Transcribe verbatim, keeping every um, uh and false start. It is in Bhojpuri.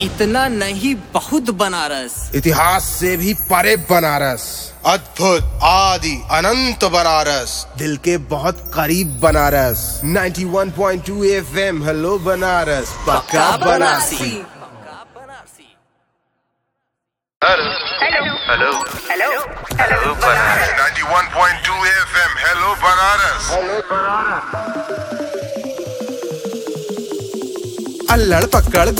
इतना नहीं बहुत बनारस, इतिहास से भी परे बनारस, अद्भुत आदि अनंत बनारस, दिल के बहुत करीब बनारस। इक्यानवे पॉइंट दो एफएम हेलो बनारस, पक्का Banarasi. Hello hello hello hello Banaras. इक्यानवे पॉइंट दो एफएम हेलो बनारस। अल्लड़ पकड़